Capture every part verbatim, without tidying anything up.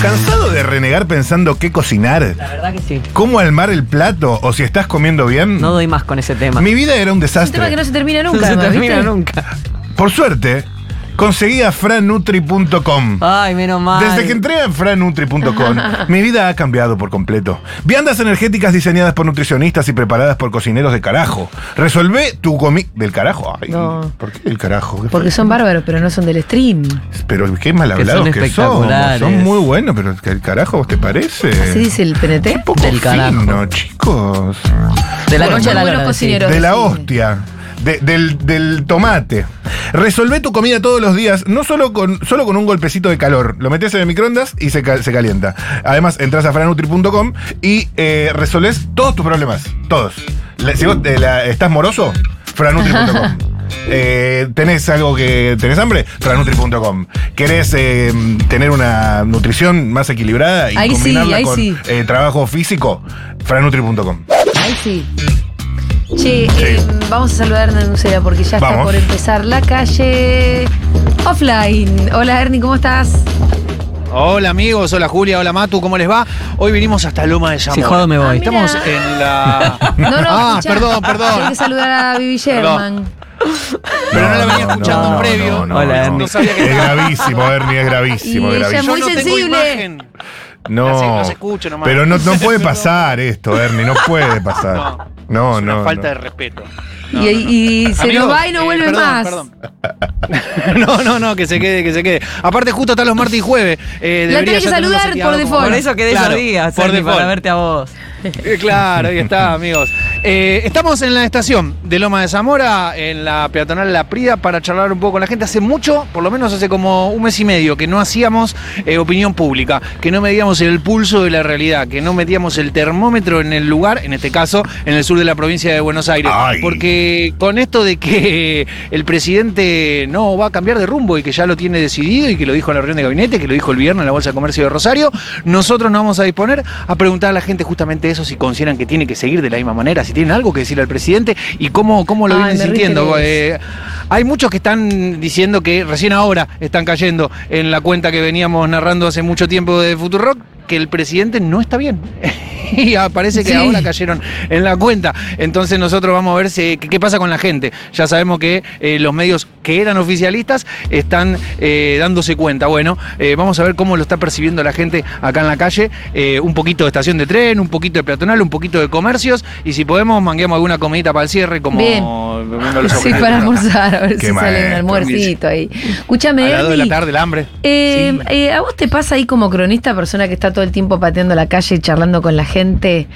¿Cansado de renegar pensando qué cocinar? La verdad que sí. ¿Cómo armar el plato? ¿O si estás comiendo bien? No doy más con ese tema. Mi vida era un Es un desastre. tema que no se termina nunca. No se además, termina ¿viste? nunca. Por suerte, conseguí a franutri punto com. Ay, menos mal. Desde que entré a franutri punto com, mi vida ha cambiado por completo. Viandas energéticas diseñadas por nutricionistas y preparadas por cocineros de carajo. Resolvé tu comida... ¿Del carajo? Ay, No. ¿por qué del carajo? ¿Qué Porque fue? son bárbaros, pero no son del stream. Pero qué mal hablados son que, somos. espectaculares. Son muy buenos, pero ¿el carajo te parece? Así dice el P N T. Un poco Del carajo. fino, chicos. De la Bueno, noche a la buenos lora. cocineros. De la sí. hostia. De- del, del tomate. Resolvé tu comida todos los días, no solo con, solo con un golpecito de calor. Lo metes en el microondas y se, ca- se calienta. Además, entras a franutri punto com y eh, resolvés todos tus problemas. Todos. La- si vos eh, la- estás moroso, franutri punto com. Eh, ¿Tenés algo que. ¿Tenés hambre? franutri punto com. ¿Querés eh, tener una nutrición más equilibrada y Ahí sí, combinarla ahí con sí. eh, trabajo físico? franutri punto com. Ahí sí. Che, eh, vamos a saludar a Hernán Nucera porque ya está Vamos. por empezar la calle offline. Hola Ernie, ¿cómo estás? Hola amigos, hola Julia, hola Matu, ¿cómo les va? Hoy vinimos hasta Loma de Zamora. Si jodo me voy. Ah, mira. Estamos en la... No, no, ah, escuchá, perdón, perdón. Hay que saludar a Vivi Sherman. Pero no la venía no, escuchando no, en previo. no, no, Hola, no. Ernie. No sabía que Es estaba. gravísimo, Ernie, es gravísimo, Y es ella gravísimo. muy Yo no tengo sensible. imagen. No, No se- no se escucha nomás. pero no, no puede pasar esto, Ernie, no puede pasar. No, No, es no. una falta no. de respeto. y y se Amigos, nos va y no eh, vuelve perdón, más. perdón. No, no, no, que se quede, que se quede. Aparte, justo están los martes y jueves. Eh, La debería tenés que ya tenerlo saludar seteado por como- default. Por eso quedé Claro, esos días, por Ernie, default. para verte a vos. Eh, Claro, ahí está, amigos. Eh, estamos en la estación de Loma de Zamora, en la peatonal La Prida, para charlar un poco con la gente. Hace mucho, por lo menos hace como un mes y medio, que no hacíamos eh, opinión pública, que no medíamos el pulso de la realidad, que no metíamos el termómetro en el lugar, en este caso, en el sur de la provincia de Buenos Aires. Ay. Porque con esto de que el presidente no va a cambiar de rumbo y que ya lo tiene decidido y que lo dijo en la reunión de gabinete, que lo dijo el viernes en la Bolsa de Comercio de Rosario, nosotros nos vamos a disponer a preguntar a la gente justamente eso, si consideran que tiene que seguir de la misma manera, si tienen algo que decirle al presidente y cómo, cómo lo Ay, vienen me sintiendo. reinteresa. Eh, hay muchos que están diciendo que recién ahora están cayendo en la cuenta que veníamos narrando hace mucho tiempo de Futurock, que el presidente no está bien. Y parece que Sí. ahora cayeron en la cuenta. Entonces nosotros vamos a ver si, qué, qué pasa con la gente. Ya sabemos que eh, los medios que eran oficialistas están eh, dándose cuenta. Bueno, eh, vamos a ver cómo lo está percibiendo la gente acá en la calle. Eh, un poquito de estación de tren, un poquito de peatonal, un poquito de comercios. Y si podemos, manguemos alguna comidita para el cierre, como Bien. viendo los Sí, objetivos. para almorzar, a ver Qué si sale un maestro. almuercito ahí. Escúchame, A las dos de la Ernie, tarde, el hambre. eh, Sí. eh, ¿a vos te pasa ahí como cronista, persona que está todo el tiempo pateando la calle y charlando con la gente?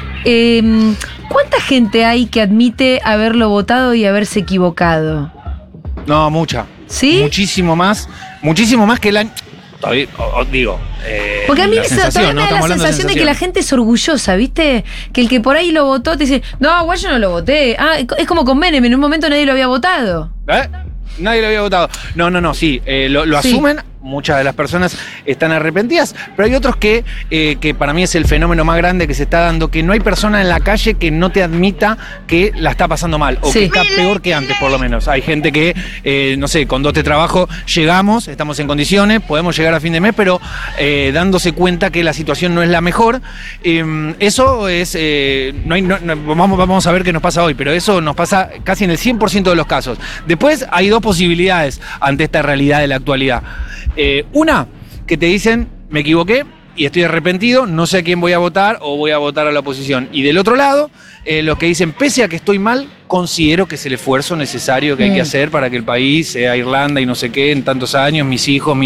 Eh, ¿Cuánta gente hay que admite haberlo votado y haberse equivocado? No, mucha. ¿Sí? Muchísimo más. Muchísimo más que el año. Todavía, o- o digo. eh, Porque a mí la eso, sensación, todavía me ¿no? da la Estamos hablando sensación de que la sensación. gente es orgullosa, ¿viste? Que el que por ahí lo votó te dice, no, igual yo no lo voté. Ah, es como con Menem, en un momento nadie lo había votado. ¿Eh? Nadie lo había votado. No, no, no, sí. eh, lo lo Sí. asumen. Muchas de las personas están arrepentidas, pero hay otros que, eh, que para mí es el fenómeno más grande que se está dando, que no hay persona en la calle que no te admita que la está pasando mal, o Sí. que está peor que antes, por lo menos. Hay gente que, eh, no sé, con dos de trabajo llegamos, estamos en condiciones, podemos llegar a fin de mes, pero eh, dándose cuenta que la situación no es la mejor. Eh, eso es, eh, no hay, no- no- vamos, vamos a ver qué nos pasa hoy, pero eso nos pasa casi en el cien por ciento de los casos. Después hay dos posibilidades ante esta realidad de la actualidad. Eh, una, que te dicen, me equivoqué y estoy arrepentido, no sé a quién voy a votar o voy a votar a la oposición. Y del otro lado, eh, los que dicen, pese a que estoy mal, considero que es el esfuerzo necesario que hay que Mm. hacer para que el país sea Irlanda y no sé qué en tantos años, mis hijos, mis